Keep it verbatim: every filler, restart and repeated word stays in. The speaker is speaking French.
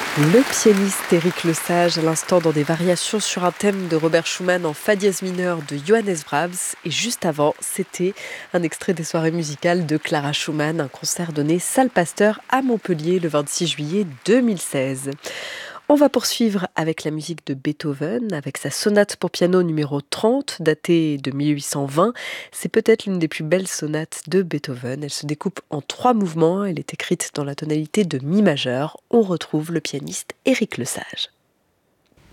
Le pianiste Éric Lesage, à l'instant dans des variations sur un thème de Robert Schumann en fa dièse mineur de Johannes Brahms. Et juste avant, c'était un extrait des soirées musicales de Clara Schumann, un concert donné salle Pasteur à Montpellier le vingt-six juillet deux mille seize. On va poursuivre avec la musique de Beethoven, avec sa sonate pour piano numéro trente, datée de mille huit cent vingt. C'est peut-être l'une des plus belles sonates de Beethoven. Elle se découpe en trois mouvements. Elle est écrite dans la tonalité de mi majeur. On retrouve le pianiste Éric Lesage.